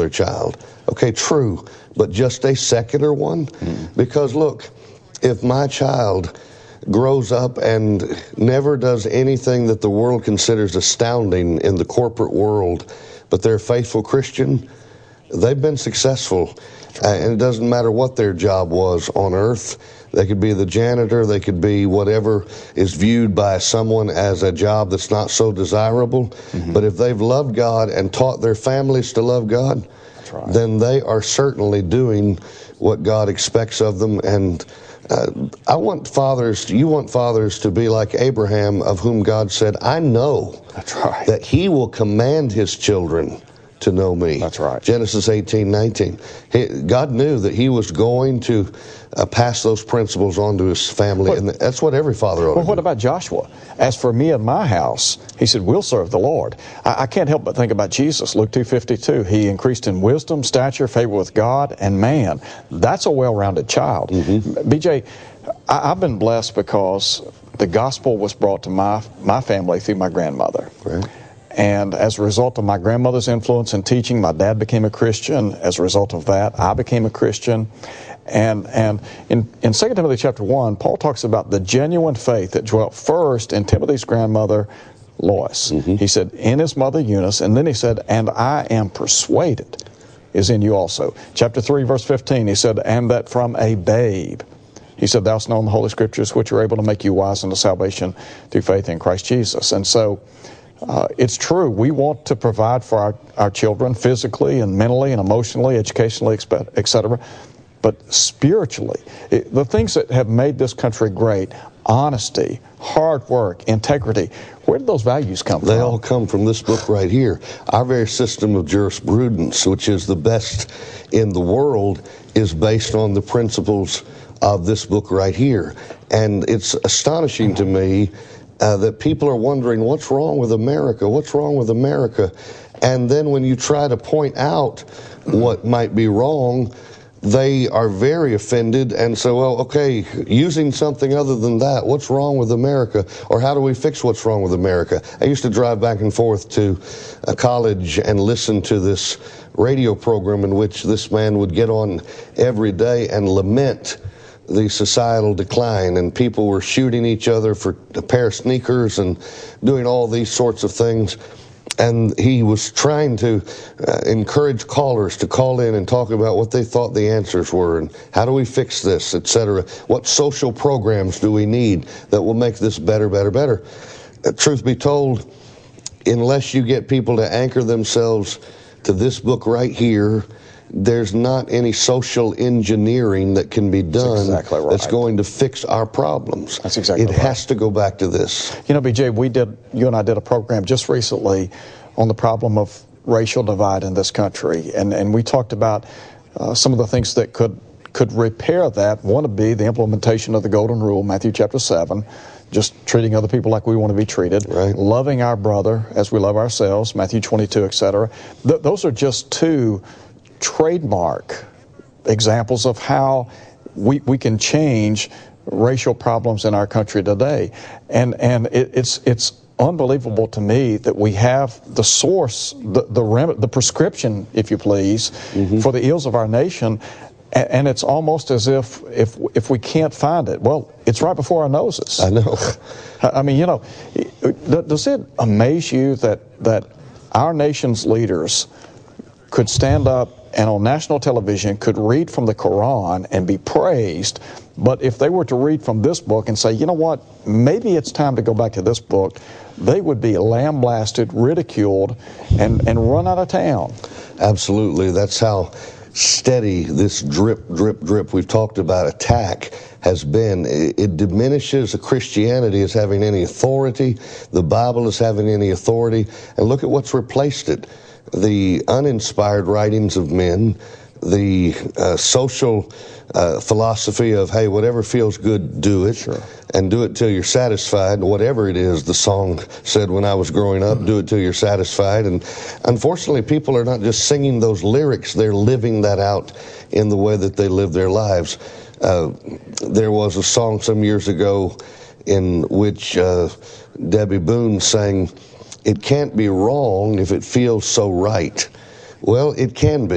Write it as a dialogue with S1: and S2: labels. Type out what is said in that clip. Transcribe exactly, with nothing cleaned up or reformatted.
S1: their child. Okay, true, but just a secular one? Mm. Because look, if my child grows up and never does anything that the world considers astounding in the corporate world, but they're a faithful Christian, they've been successful. Uh, and it doesn't matter what their job was on earth. They could be the janitor, they could be whatever is viewed by someone as a job that's not so desirable. Mm-hmm. But if they've loved God and taught their families to love God, that's right, then they are certainly doing what God expects of them. And uh, I want fathers, you want fathers to be like Abraham, of whom God said, I know that's right, that he will command his children to know me.
S2: That's right.
S1: Genesis eighteen nineteen. He, God knew that he was going to uh, pass those principles on to his family, what, and that's what every father ought
S2: well,
S1: to
S2: what
S1: do.
S2: about Joshua? As for me and my house, he said, we'll serve the Lord. I, I can't help but think about Jesus, Luke two fifty-two. He increased in wisdom, stature, favor with God and man. That's a well-rounded child. Mm-hmm. B J, I, I've been blessed because the gospel was brought to my, my family through my grandmother. Right. And as a result of my grandmother's influence and teaching, my dad became a Christian. As a result of that, I became a Christian. And and in, in Second Timothy chapter one, Paul talks about the genuine faith that dwelt first in Timothy's grandmother, Lois. Mm-hmm. He said, in his mother Eunice, and then he said, and I am persuaded is in you also. Chapter three, verse fifteen, he said, and that from a babe, he said, thou hast known the Holy Scriptures, which are able to make you wise unto salvation through faith in Christ Jesus. And so, Uh, it's true. We want to provide for our, our children physically and mentally and emotionally, educationally, et cetera. But spiritually, it, the things that have made this country great, honesty, hard work, integrity, where did those values come from?
S1: They all come from this book right here. Our very system of jurisprudence, which is the best in the world, is based on the principles of this book right here. And it's astonishing to me Uh, that people are wondering, what's wrong with America? What's wrong with America? And then when you try to point out what might be wrong, they are very offended and say, well, okay, using something other than that, what's wrong with America? Or how do we fix what's wrong with America? I used to drive back and forth to a college and listen to this radio program in which this man would get on every day and lament the societal decline, and people were shooting each other for a pair of sneakers and doing all these sorts of things. And he was trying to uh, encourage callers to call in and talk about what they thought the answers were and how do we fix this, et cetera. What social programs do we need that will make this better, better, better? Uh, truth be told, unless you get people to anchor themselves to this book right here, there's not any social engineering that can be done that's, exactly right. that's going to fix our problems.
S2: That's exactly
S1: it
S2: right.
S1: It has to go back to this.
S2: You know, B J, we did, you and I did a program just recently on the problem of racial divide in this country, and, and we talked about uh, some of the things that could could repair that. One would be the implementation of the Golden Rule, Matthew chapter seven, just treating other people like we want to be treated, right. Loving our brother as we love ourselves, Matthew twenty-two, et cetera. Th- those are just two trademark examples of how we we can change racial problems in our country today, and and it, it's it's unbelievable to me that we have the source, the the, rem- the prescription, if you please, mm-hmm. for the ills of our nation, and, and it's almost as if if if we can't find it, well, it's right before our noses.
S1: I know.
S2: I mean, you know, does it amaze you that that our nation's leaders could stand up and on national television could read from the Quran and be praised, but if they were to read from this book and say, you know what, maybe it's time to go back to this book, they would be lambasted, ridiculed, and, and run out of town.
S1: Absolutely. That's how steady this drip, drip, drip we've talked about attack has been. It, it diminishes Christianity as having any authority, the Bible as having any authority, and look at what's replaced it. The uninspired writings of men, the uh, social uh, philosophy of, hey, whatever feels good, do it, sure. and do it till you're satisfied, whatever it is the song said when I was growing up, mm-hmm. do it till you're satisfied. And unfortunately, people are not just singing those lyrics, they're living that out in the way that they live their lives. Uh, there was a song some years ago in which uh, Debbie Boone sang, "It can't be wrong if it feels so right." Well, it can be.